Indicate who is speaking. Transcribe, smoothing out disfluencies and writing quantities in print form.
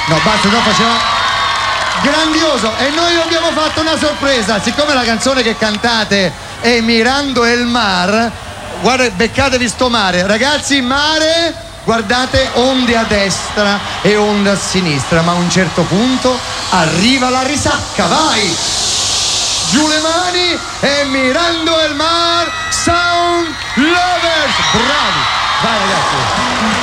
Speaker 1: No, basta, no, faceva grandioso. E noi abbiamo fatto una sorpresa. Siccome la canzone che cantate è Mirando el Mar, guarda, beccatevi sto mare. Ragazzi, mare, guardate onde a destra e onde a sinistra, ma a un certo punto arriva la risacca, vai! Giù le mani e Mirando el Mar, Sound Lovers! Bravi! Vai ragazzi!